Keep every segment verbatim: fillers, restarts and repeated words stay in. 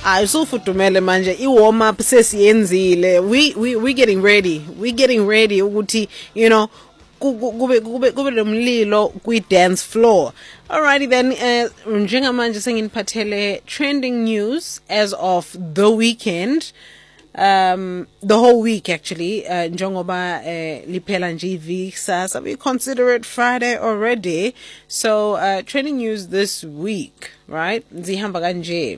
Ay sufudumele manje I warm up sesiyenzile. We we we getting ready. We getting ready ukuthi you know kube kube kube lomlilo kwi dance floor. Alrighty then uh, njengamanje senginiphathele trending news as of the weekend. Um, the whole week actually, uh, njengoba uh, liphela nje iviki sasa, we consider it Friday already. So uh, trending news this week, right? Zihamba kanje.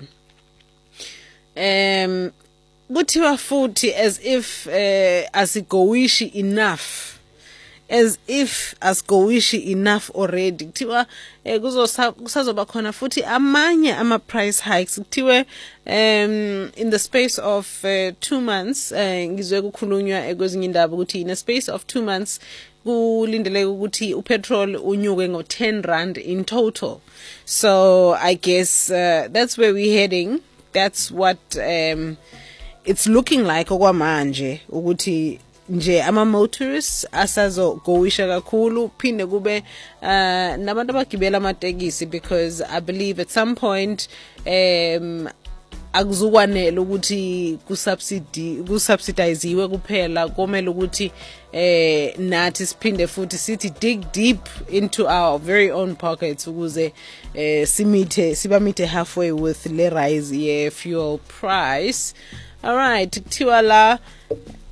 Um, kuthiwa futhi as if uh, asigowishi enough. As if asigowishi enough already. Kuthiwa kusazoba khona futhi amanye ama price hikes. Kuthiwe um in the space of uh, two months ngizwe kukhulunywa kwezinye indaba ukuthi in a space of two months kulindeleke ukuthi upetrol unyuke ngo ten rand in total. So I guess uh, that's where we're heading. That's what um it's looking like okwamanje ukuthi nje ama motorists asazo goisha kakhulu phinde kube uh, nabantu abagibela amatekisi, because I believe at some point um akuzukwanele ukuthi kusubsidy kusubsidiziwe kuphela, komela ukuthi eh nathi siphinde futhi sithi dig deep into our very own pockets ukuze eh simithe sibamithe halfway with le rise ye fuel price. All right, kuthiwa la